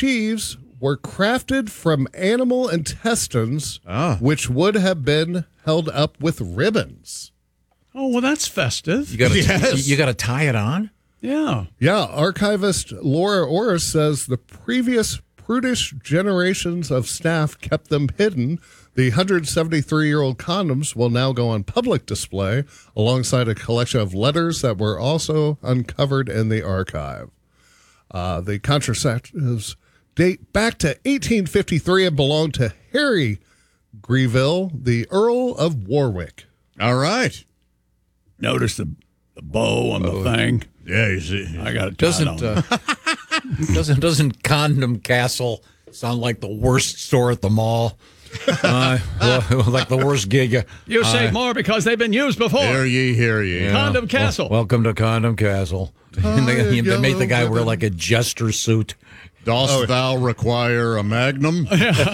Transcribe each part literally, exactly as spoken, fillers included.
sheaves were crafted from animal intestines, Ah. which would have been held up with ribbons. Oh, well, that's festive. You got to Yes. you got to tie it on. Yeah. Yeah, archivist Laura Orris says the previous prudish generations of staff kept them hidden. The one hundred seventy-three-year-old condoms will now go on public display alongside a collection of letters that were also uncovered in the archive. Uh, the contraceptives date back to eighteen fifty-three and belong to Harry Greville, the Earl of Warwick. All right. Notice the, the bow on the thing. Yeah, you see. I got it. Doesn't uh, doesn't doesn't Condom Castle sound like the worst store at the mall? Uh, well, like the worst gig. You save Uh, more because they've been used before. Hear ye, hear ye. yeah. Condom Castle. Well, welcome to Condom Castle. And they, they make the guy wear like a jester suit. Dost thou require a magnum?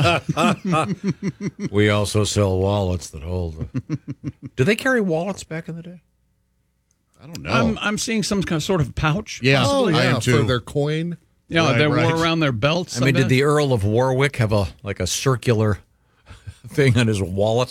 We also sell wallets that hold. Do they carry wallets back in the day? I don't know. I'm I'm seeing some kind of sort of pouch. Yeah. Oh, I yeah, am too. for their coin. Yeah, Right, they right. wore around their belts. I mean, did bet. the Earl of Warwick have a like a circular thing on his wallet?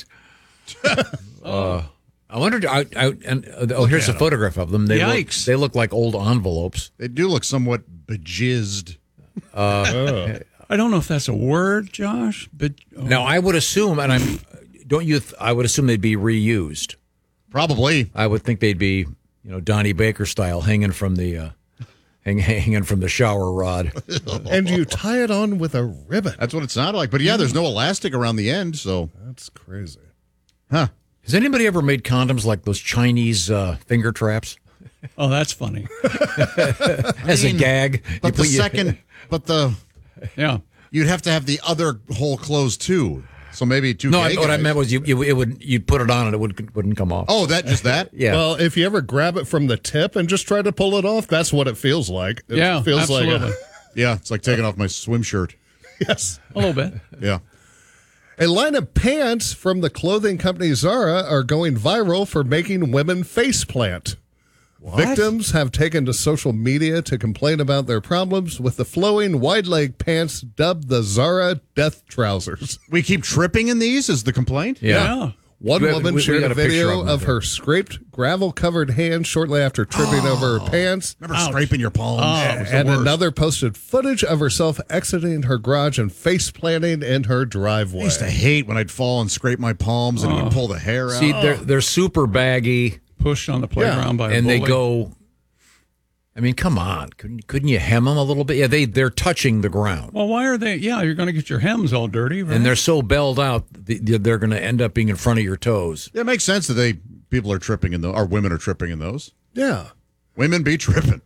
uh, I wondered. I, I, and uh, oh, here's a photograph of them. They Yikes. Look, they look like old envelopes. They do look somewhat bejizzed. Uh, I don't know if that's a word, Josh, but oh. Now, I would assume, and I'm don't you? Th- I would assume they'd be reused. Probably. I would think they'd be, you know, Donnie Baker style, hanging from the uh, hang, hanging from the shower rod. And you tie it on with a ribbon. That's what it sounded like. But yeah, there's no elastic around the end, so. That's crazy. Huh. Has anybody ever made condoms like those Chinese uh, finger traps Oh, that's funny. as mean, a gag? But You the put your- second, but the, Yeah. you'd have to have the other hole closed too. So maybe two No, I, gay what I guys. meant was you, you it would you'd put it on and it would wouldn't come off. Oh, that just that? yeah. Well, if you ever grab it from the tip and just try to pull it off, that's what it feels like. It Yeah, feels absolutely. like Yeah, it's like taking off my swim shirt. a, yes. A little bit. Yeah. A line of pants from the clothing company Zara are going viral for making women faceplant. Victims have taken to social media to complain about their problems with the flowing wide leg pants dubbed the Zara death trousers. We keep tripping in these is the complaint? yeah. Yeah. One We- woman we- we shared got a a picture video of of, them. her scraped, gravel-covered hand shortly after tripping over her pants. Remember scraping your palms? Oh, It was the And worst. another posted footage of herself exiting her garage and face planting in her I driveway. used to hate when I'd fall and scrape my palms and it would pull the hair out. See, they're they're super baggy Pushed on the playground by a and they bully. go. I mean, come on, couldn't couldn't you hem them a little bit? Yeah, they they're touching the ground. Well, why are they? Yeah, you're going to get your hems all dirty, right? And they're so belled out, th- they're going to end up being in front of your toes. Yeah, it makes sense that they people are tripping in those, or women are tripping in those. Yeah. Women be tripping.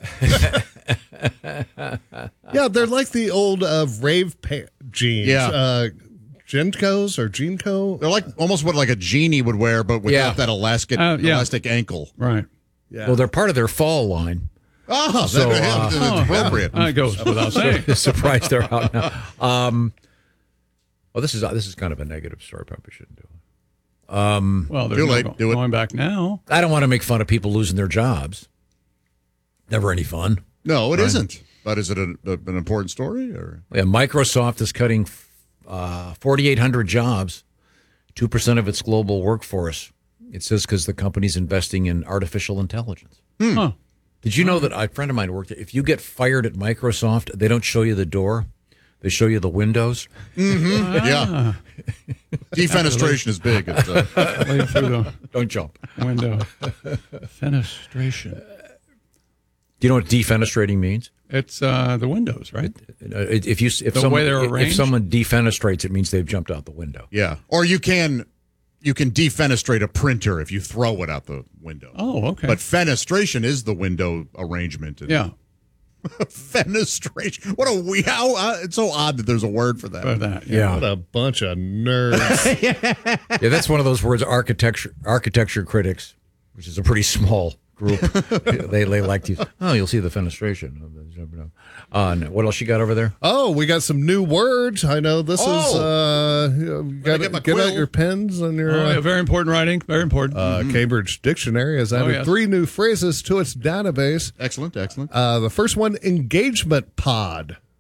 Yeah, they're like the old uh, rave pa- jeans. Yeah. Uh, Gencos or Genco. They're like almost what like a genie would wear, but without Yeah. that elastic Uh, yeah. elastic ankle. right. Yeah. Well, they're part of their fall line. Oh, So, that, uh, that's appropriate. That goes without saying. Surprised they're out now. Um, well, this is this is kind of a negative story. Probably shouldn't do it. Um, Well, there's Too no late. go- Do it. going back now. I don't want to make fun of people losing their jobs. Never any fun. No, it not But is it a, a, an important story or? Yeah, Microsoft is cutting uh, forty-eight hundred jobs, two percent of its global workforce. It says because the company's investing in artificial intelligence. Huh. Did you know that a friend of mine worked there? If you get fired at Microsoft, they don't show you the door. They show you the windows. Yeah. Defenestration is big. It's, uh, Way through the Don't jump. window. Fenestration. Do you know what defenestrating means? It's uh, the windows, right? Uh, If you if The someone way they're if arranged? someone defenestrates, it means they've jumped out the window. yeah. Or you can you can defenestrate a printer if you throw it out the window. Oh, okay. But fenestration is the window arrangement. yeah. Fenestration. What a we how uh, it's so odd that there's a word for that. For that. Yeah. What a bunch of nerds. Yeah, that's one of those words. Architecture architecture critics, which is a pretty small group. they they like to. Oh, you'll see the fenestration. Uh, no. What else you got over there? Oh, we got some new words. I know this is. Uh, you gotta get my get out quill. your pens and your. Oh, uh, yeah, very important writing. Very important. Uh, Cambridge Dictionary has added yes. three new phrases to its database. Excellent, excellent. Uh, the first one, engagement pod.